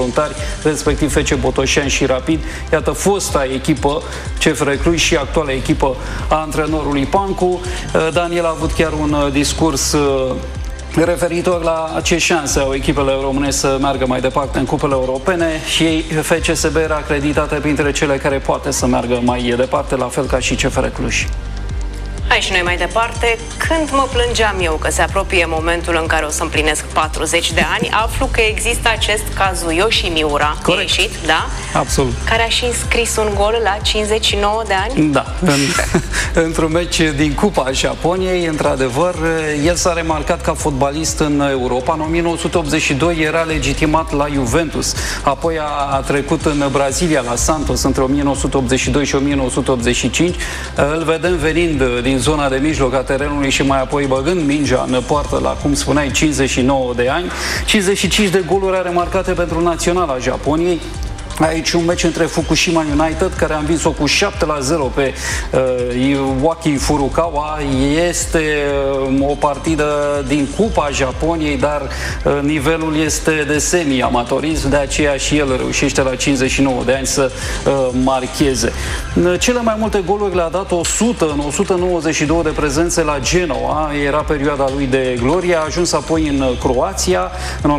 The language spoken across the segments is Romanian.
Voluntari, respectiv FC Botoșani și Rapid. Iată, fosta echipă CFR Cluj și actuala echipă a antrenorului Pancu. Daniel a avut chiar un discurs referitor la ce șanse au echipele române să meargă mai departe în cupele europene și FCSB era acreditată printre cele care poate să meargă mai departe, la fel ca și CFR Cluj. Hai și noi mai departe. Când mă plângeam eu că se apropie momentul în care o să împlinesc 40 de ani, aflu că există acest Kazuyoshi Miura, ieșit, da? Absolut. Care a și înscris un gol la 59 de ani? Da, într-un meci din Cupa Japoniei, într-adevăr, el s-a remarcat ca fotbalist în Europa. În 1982 era legitimat la Juventus, apoi a trecut în Brazilia, la Santos, între 1982 și 1985. Îl vedem venind din zona de mijloc a terenului și mai apoi băgând mingea în poartă la, cum spuneai, 59 de ani. 55 de goluri remarcate pentru naționala Japoniei. Aici un meci între Fukushima United, care a învins-o cu 7-0 pe Iwaki Furukawa. Este o partidă din Cupa Japoniei, dar nivelul este de semi-amatorism, de aceea și el reușește la 59 de ani să marcheze. Cele mai multe goluri le-a dat 100 în 192 de prezențe la Genoa. Era perioada lui de glorie. A ajuns apoi în Croația în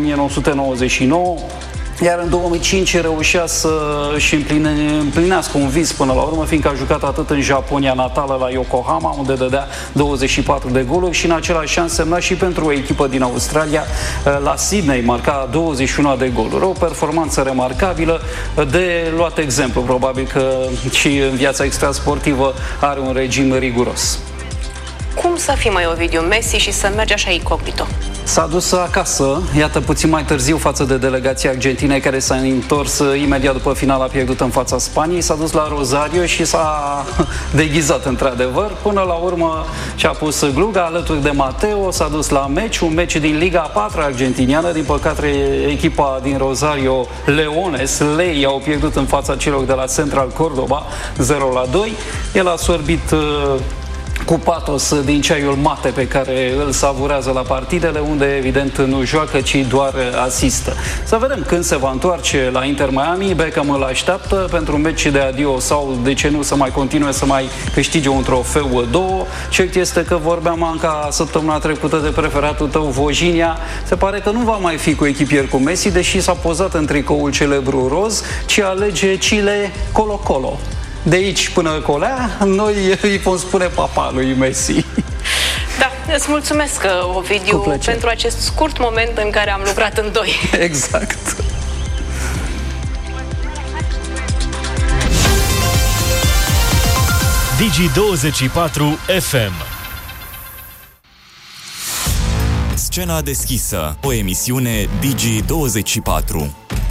1999. Iar în 2005 reușea să-și împlinească un vis până la urmă, fiindcă a jucat atât în Japonia natală, la Yokohama, unde dădea 24 de goluri, și în același an semna și pentru o echipă din Australia, la Sydney, marca 21 de goluri. O performanță remarcabilă, de luat exemplu. Probabil că și în viața extrasportivă are un regim riguros. Cum să fii, mai Ovidiu, Messi și să mergi așa incognito? S-a dus acasă, iată, puțin mai târziu față de delegația Argentinei, care s-a întors imediat după finala pierdută în fața Spaniei. S-a dus la Rosario și s-a deghizat, într-adevăr. Până la urmă și-a pus gluga alături de Mateo, s-a dus la meci, un meci din Liga a 4-a argentiniană. Din păcate, echipa din Rosario, Leones, Lei, au pierdut în fața celor de la Central Cordoba 0-2. El a sorbit cu patos din ceaiul mate pe care îl savurează la partidele, unde evident nu joacă, ci doar asistă. Să vedem când se va întoarce la Inter Miami. Beckham îl așteaptă pentru un meci de adio sau, de ce nu, să mai continue să mai câștige un trofeu, două. Cert este că vorbeam, Anca, săptămâna trecută de preferatul tău, Vojinia. Se pare că nu va mai fi cu echipier cu Messi, deși s-a pozat în tricoul celebru roz, ci alege Chile Colo-Colo. De aici până colea, noi îi vom spune papa lui Messi. Da, îți mulțumesc, Ovidiu, pentru acest scurt moment în care am lucrat în doi. Exact. Digi24 FM. Scena deschisă, o emisiune Digi24.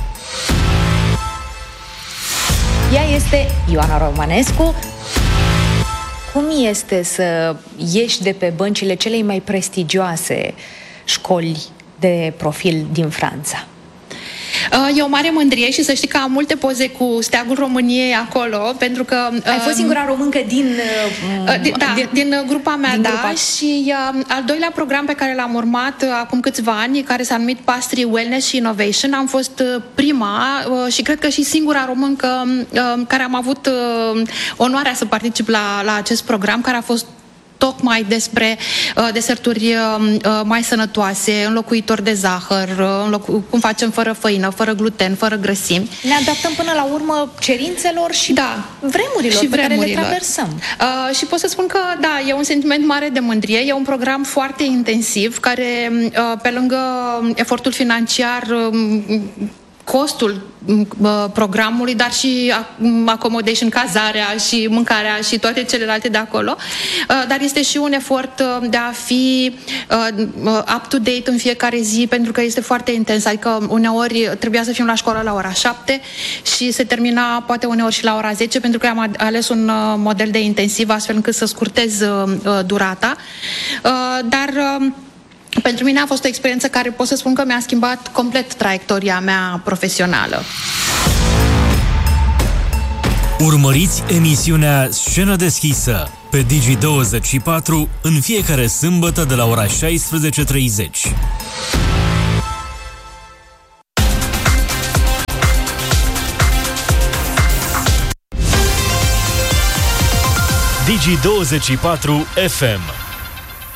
Ea este Ioana Romanescu. Cum este să ieși de pe băncile celei mai prestigioase școli de profil din Franța? E o mare mândrie și să știi că am multe poze cu steagul României acolo, pentru că... Ai fost singura româncă din grupa mea, din grupa. Și al doilea program pe care l-am urmat acum câțiva ani, care s-a numit Pastry Wellness și Innovation, am fost prima și cred că și singura româncă care am avut onoarea să particip la acest program, care a fost tocmai despre deserturi mai sănătoase, înlocuitori de zahăr, cum facem fără făină, fără gluten, fără grăsimi. Ne adaptăm până la urmă cerințelor și vremurilor pe care le traversăm. Și pot să spun că, da, e un sentiment mare de mândrie, e un program foarte intensiv, care, pe lângă efortul financiar, costul programului, dar și accommodation, cazarea și mâncarea și toate celelalte de acolo, dar este și un efort de a fi up-to-date în fiecare zi, pentru că este foarte intens, adică uneori trebuia să fim la școală la ora 7 și se termina poate uneori și la ora 10, pentru că am ales un model de intensiv astfel încât să scurtez durata, dar pentru mine a fost o experiență care pot să spun că mi-a schimbat complet traiectoria mea profesională. Urmăriți emisiunea Scenă deschisă pe Digi24 în fiecare sâmbătă de la ora 16:30. Digi24 FM.